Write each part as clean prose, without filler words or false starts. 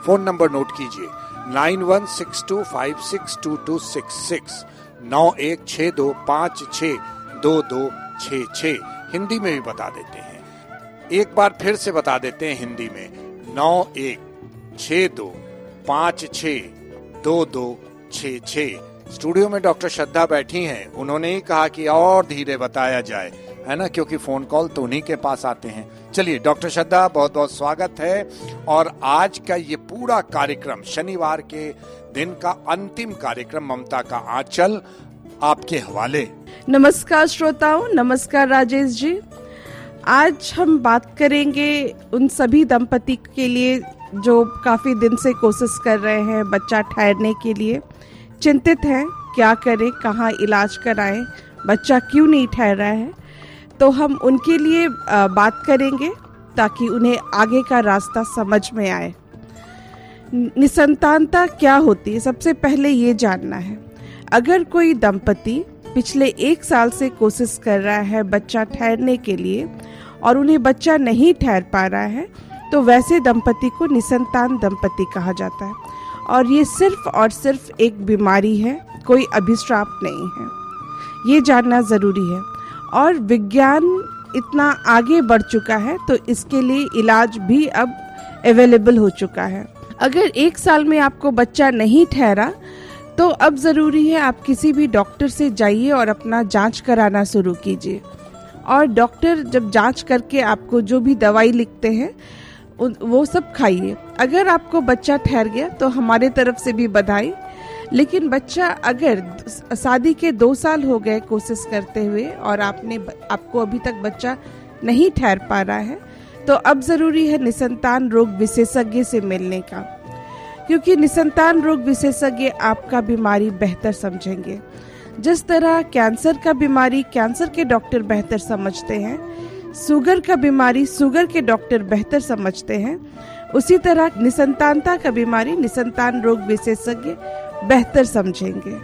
Phone number note कीजिए 9162562266, 9162562266। हिंदी में भी बता देते हैं, एक बार फिर से बता देते हैं हिंदी में 9162562266। स्टूडियो में डॉक्टर श्रद्धा बैठी हैं, उन्होंने ही कहा कि और धीरे बताया जाए, है ना, क्योंकि फोन कॉल तो उन्हीं के पास आते हैं। चलिए डॉक्टर श्रद्धा, बहुत बहुत स्वागत है। और आज का ये पूरा कार्यक्रम, शनिवार के दिन का अंतिम कार्यक्रम ममता का आंचल, आपके हवाले। नमस्कार श्रोताओं, नमस्कार राजेश जी। आज हम बात करेंगे उन सभी दंपति के लिए जो काफी दिन से कोशिश कर रहे हैं बच्चा ठहरने के लिए, चिंतित हैं क्या करें, कहाँ इलाज कराएं, बच्चा क्यों नहीं ठहर रहा है। तो हम उनके लिए बात करेंगे ताकि उन्हें आगे का रास्ता समझ में आए। निसंतानता क्या होती है, सबसे पहले ये जानना है। अगर कोई दंपति पिछले 1 साल से कोशिश कर रहा है बच्चा ठहरने के लिए और उन्हें बच्चा नहीं ठहर पा रहा है, तो वैसे दंपति को निसंतान दंपति कहा जाता है। और ये सिर्फ और सिर्फ एक बीमारी है, कोई अभिशाप नहीं है। ये जानना ज़रूरी है। और विज्ञान इतना आगे बढ़ चुका है तो इसके लिए इलाज भी अब अवेलेबल हो चुका है। अगर 1 साल में आपको बच्चा नहीं ठहरा तो अब ज़रूरी है आप किसी भी डॉक्टर से जाइए और अपना जांच कराना शुरू कीजिए। और डॉक्टर जब जांच करके आपको जो भी दवाई लिखते हैं वो सब खाइए। अगर आपको बच्चा ठहर गया तो हमारे तरफ से भी बधाई। लेकिन बच्चा अगर शादी के 2 साल हो गए कोशिश करते हुए और आपको अभी तक बच्चा नहीं ठहर पा रहा है, तो अब ज़रूरी है निसंतान रोग विशेषज्ञ से मिलने का, क्योंकि निसंतान रोग विशेषज्ञ आपका बीमारी बेहतर समझेंगे। जिस तरह कैंसर का बीमारी कैंसर के डॉक्टर बेहतर समझते हैं, शुगर का बीमारी शुगर के डॉक्टर बेहतर समझते हैं, उसी तरह निसंतानता का बीमारी निसंतान रोग विशेषज्ञ बेहतर समझेंगे।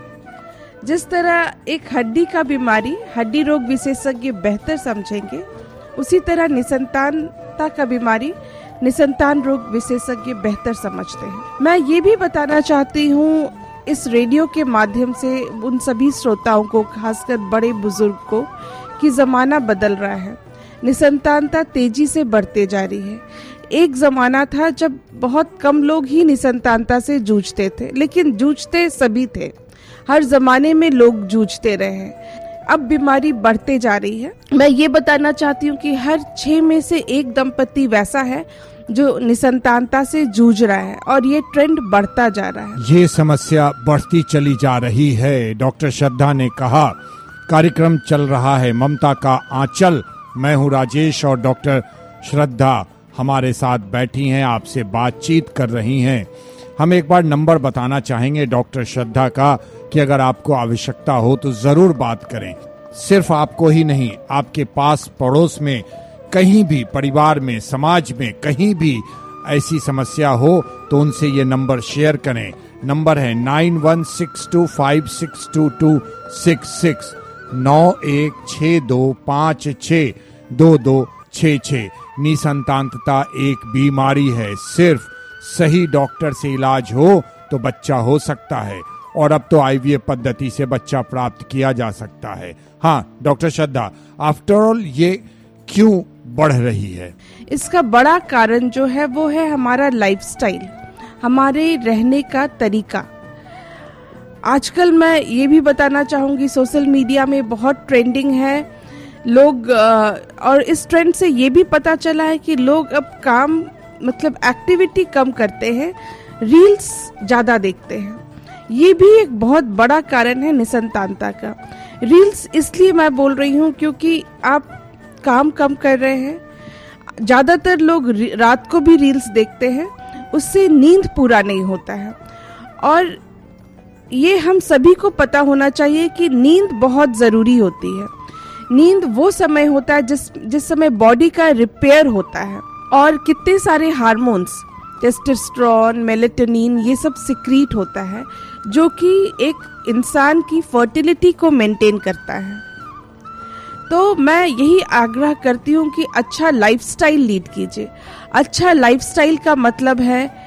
जिस तरह एक हड्डी का बीमारी हड्डी रोग विशेषज्ञ बेहतर समझेंगे, उसी तरह निसंतानता का बीमारी निसंतान रोग विशेषज्ञ बेहतर समझते हैं। मैं ये भी बताना चाहती हूँ इस रेडियो के माध्यम से उन सभी श्रोताओं को, खासकर बड़े बुजुर्ग को, कि जमाना बदल रहा है। निसंतानता तेजी से बढ़ते जा रही है। एक जमाना था जब बहुत कम लोग ही निसंतानता से जूझते थे, लेकिन जूझते सभी थे। हर जमाने में लोग जूझते रहे हैं। अब बीमारी बढ़ते जा रही है। मैं ये बताना चाहती हूँ कि हर 6 में से 1 दंपति वैसा है जो निसंतानता से जूझ रहा है, और ये ट्रेंड बढ़ता जा रहा है। ये समस्या बढ़ती चली जा रही है। डॉक्टर श्रद्धा ने कहा, कार्यक्रम चल रहा है ममता का आंचल। मैं हूँ राजेश और डॉक्टर श्रद्धा हमारे साथ बैठी हैं, आपसे बातचीत कर रही हैं। हम एक बार नंबर बताना चाहेंगे डॉक्टर श्रद्धा का कि अगर आपको आवश्यकता हो तो जरूर बात करें। सिर्फ आपको ही नहीं, आपके पास पड़ोस में, कहीं भी, परिवार में, समाज में कहीं भी ऐसी समस्या हो तो उनसे ये नंबर शेयर करें। नंबर है 9162562266, 9162562266। निसंतानता एक बीमारी है, सिर्फ सही डॉक्टर से इलाज हो तो बच्चा हो सकता है, और अब तो IVF पद्धति से बच्चा प्राप्त किया जा सकता है। हाँ डॉक्टर श्रद्धा, आफ्टर ऑल ये क्यों बढ़ रही है? इसका बड़ा कारण जो है वो है हमारा लाइफस्टाइल, हमारे रहने का तरीका। आजकल मैं ये भी बताना चाहूँगी, सोशल मीडिया में बहुत ट्रेंडिंग है लोग, और इस ट्रेंड से ये भी पता चला है कि लोग अब काम मतलब एक्टिविटी कम करते हैं, रील्स ज़्यादा देखते हैं। ये भी एक बहुत बड़ा कारण है निसंतानता का। रील्स इसलिए मैं बोल रही हूँ क्योंकि आप काम कम कर रहे हैं। ज़्यादातर लोग रात को भी रील्स देखते हैं, उससे नींद पूरा नहीं होता है। और ये हम सभी को पता होना चाहिए कि नींद बहुत ज़रूरी होती है। नींद वो समय होता है जिस समय बॉडी का रिपेयर होता है, और कितने सारे हार्मोन्स, टेस्टोस्टेरोन, मेलेटोनिन, ये सब सिक्रीट होता है जो कि एक इंसान की फर्टिलिटी को मेंटेन करता है। तो मैं यही आग्रह करती हूँ कि अच्छा लाइफस्टाइल लीड कीजिए। अच्छा लाइफस्टाइल का मतलब है